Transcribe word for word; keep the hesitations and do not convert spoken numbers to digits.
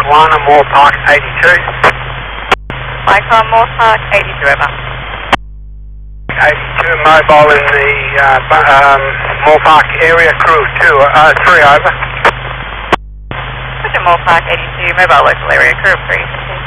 one and Moore Park eighty-two. Micron Moore Park eighty-two, over. eighty-two mobile in the uh, um, Moore Park area, crew two, uh, three over. Roger, Moore Park eighty-two, mobile local area, crew three.